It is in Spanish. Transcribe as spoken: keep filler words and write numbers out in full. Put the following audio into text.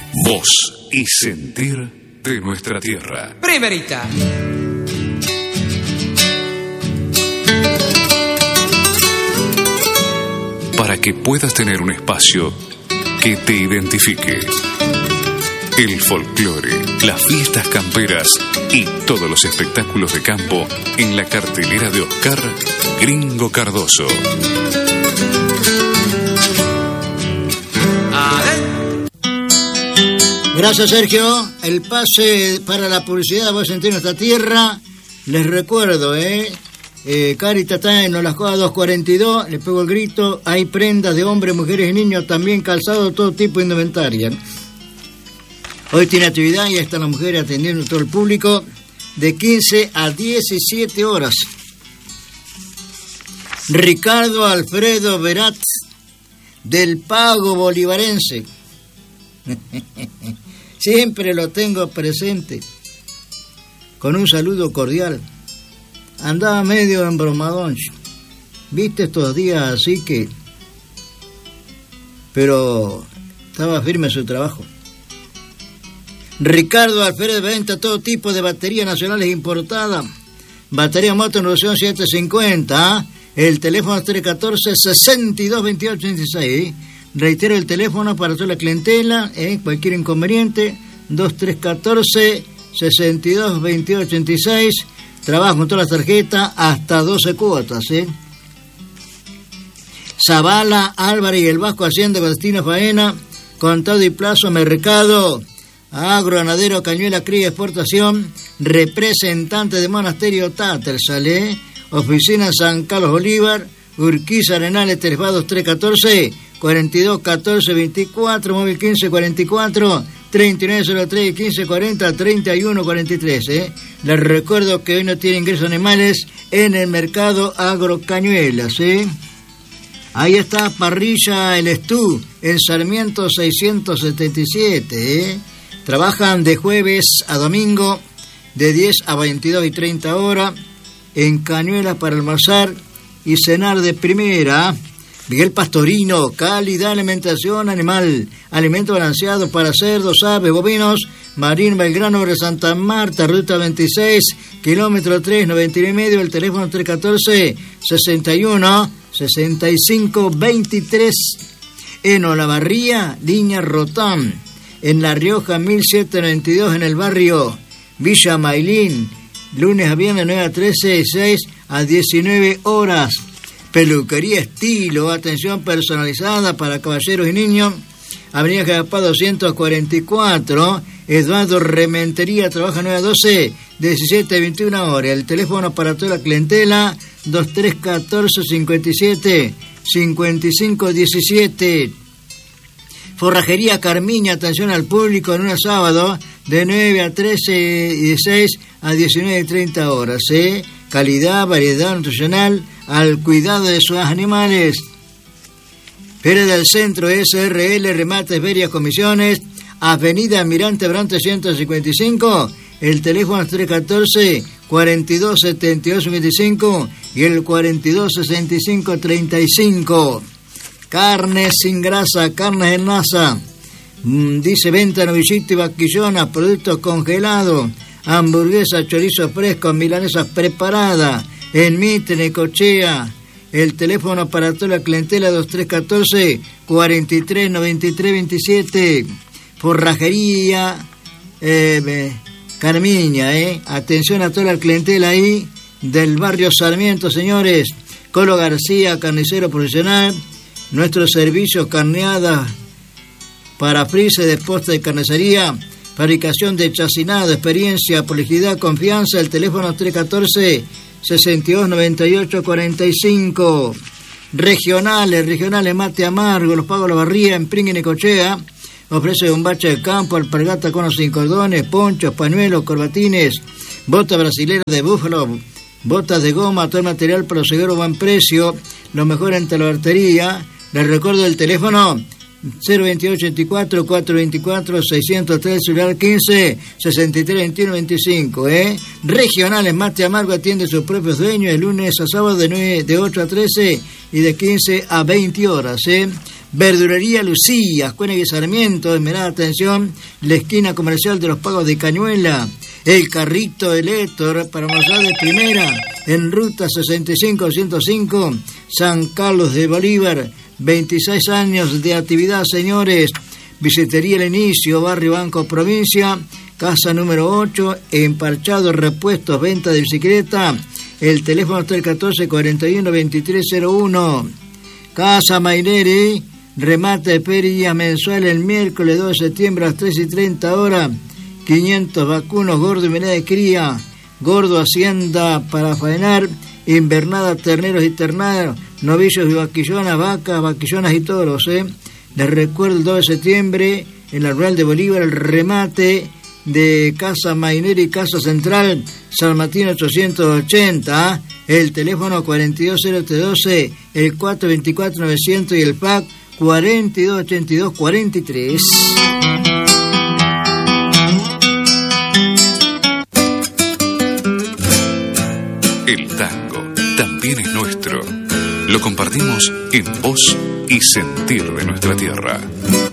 Voz y sentir de nuestra tierra. Primerita. Para que puedas tener un espacio que te identifique. El folclore, las fiestas camperas y todos los espectáculos de campo en la cartelera de Oscar Gringo Cardoso. Gracias, Sergio. El pase para la publicidad va a sentir nuestra tierra. Les recuerdo, ¿eh? eh Caritas está en Olascoa doscientos cuarenta y dos. Le pego el grito. Hay prendas de hombres, mujeres y niños, también calzado, todo tipo de indumentaria. Hoy tiene actividad y están las mujeres atendiendo a todo el público de quince a diecisiete horas. Ricardo Alfredo Verat, del Pago Bolivarense. Siempre lo tengo presente. Con un saludo cordial. Andaba medio embromadón. Viste estos días así que... Pero estaba firme en su trabajo. Ricardo Alfredo venta todo tipo de baterías nacionales importadas. Batería moto en reducción setecientos cincuenta. El teléfono es tres uno cuatro, seis dos, dos ocho ochenta y seis. Reitero el teléfono para toda la clientela, ¿eh? Cualquier inconveniente, dos tres uno cuatro, seis dos, dos ocho ochenta y seis. Trabajo con todas las tarjetas, hasta doce cuotas, ¿eh? Zavala, Álvarez y el Vasco Hacienda con destino faena, contado y plazo, mercado, agro, ganadero, cañuela, cría, exportación, representante de Monasterio Tattersall, oficina San Carlos Bolívar, Urquiza, Arenales, Teresvados tres uno cuatro, cuarenta y dos, catorce, veinticuatro, móvil quince, cuarenta y cuatro, treinta y nueve, cero tres, quince, cuarenta, treinta y uno, cuarenta y tres, ¿eh? Les recuerdo que hoy no tiene ingresos animales en el mercado Agrocañuelas, ¿eh? Ahí está Parrilla El Estú, en Sarmiento seiscientos setenta y siete, ¿eh? Trabajan de jueves a domingo, de diez a veintidós y treinta horas, en Cañuelas para almorzar y cenar de primera. Miguel Pastorino, calidad, alimentación animal, alimento balanceado para cerdos, aves, bovinos. Marín Belgrano de Santa Marta, ruta veintiséis, kilómetro tres, noventa y nueve y medio, el teléfono tres uno cuatro, sesenta y uno, sesenta y cinco, veintitrés. En Olavarría, línea Rotán. En La Rioja, mil setecientos noventa y dos, en el barrio Villa Mailín, lunes a viernes nueve a trece, seis a diecinueve horas. Peluquería Estilo, atención personalizada para caballeros y niños. Avenida Jagapá doscientos cuarenta y cuatro, Eduardo Rementería, trabaja nueve a doce, diecisiete a veintiuna horas. El teléfono para toda la clientela, dos tres uno cuatro, cincuenta y siete, cincuenta y cinco diecisiete. Forrajería Carmiña, atención al público en un sábado, de nueve a trece y de seis a diecinueve y treinta horas, ¿eh? Calidad, variedad nutricional, al cuidado de sus animales. Feria del Centro, S R L, remates, ferias, comisiones, Avenida Almirante Brante ciento cincuenta y cinco, el teléfono es tres uno cuatro, cuarenta y dos, setenta y dos, cincuenta y cinco y el cuarenta y dos, sesenta y cinco, treinta y cinco. Carnes sin grasa, carnes en masa, mm, dice venta novillito y vaquillona, productos congelados, hamburguesa, chorizo fresco, milanesas preparadas, en Mitre, Necochea. El teléfono para toda la clientela, dos tres uno cuatro, cuarenta y tres, noventa y tres, veintisiete. Forrajería eh, Carmiña, eh. Atención a toda la clientela ahí del barrio Sarmiento, señores. Colo García, carnicero profesional. Nuestros servicios, carneadas para frise de posta de carnicería, fabricación de chacinado, experiencia, prolijidad, confianza. El teléfono tres uno cuatro, sesenta y dos, noventa y ocho, cuarenta y cinco. Regionales, regionales mate amargo, los pagos la barría en Pringuen y Necochea. Ofrece bombacha de campo, alpargata con los sin cordones, ponchos, pañuelos, corbatines, botas brasileras de búfalo, botas de goma, todo el material para los seguros buen precio, lo mejor en talabartería. Les recuerdo el teléfono cero veintiocho ochenta y cuatro, cuatrocientos veinticuatro, seiscientos tres, celular quince, sesenta y tres, veintiuno, veinticinco, ¿eh? Regionales Mate Amargo atiende a sus propios dueños de lunes a sábado de, nueve, de ocho a trece y de quince a veinte horas, ¿eh? Verdurería Lucía, Cuenca y Sarmiento, esmerada atención, la esquina comercial de los Pagos de Cañuela. El carrito del Héctor para almorzar de primera en ruta sesenta y cinco ciento cinco, San Carlos de Bolívar. veintiséis años de actividad, señores. Bicicletería El Inicio, Barrio Banco, Provincia, casa número ocho, emparchado, repuestos, venta de bicicleta. El teléfono está el catorce cuarenta y uno veintitrés cero uno. Casa Maineri, remate de pérdida mensual el miércoles dos de septiembre a las tres y treinta horas. quinientos vacunos, gordo y venada de cría, gordo hacienda para faenar, invernada, terneros y ternados, novillos y vaquillonas, vacas, vaquillonas y toros, ¿eh? Les recuerdo el dos de septiembre en la Rural de Bolívar el remate de Casa Maineri, Casa Central, San Martín ochocientos ochenta, ¿eh? El teléfono cuarenta y dos cero tres doce, el cuatro veinticuatro novecientos y el fax cuarenta y dos ochenta y dos cuarenta y tres. El tango también es nuestro. Lo compartimos en voz y sentir de nuestra tierra.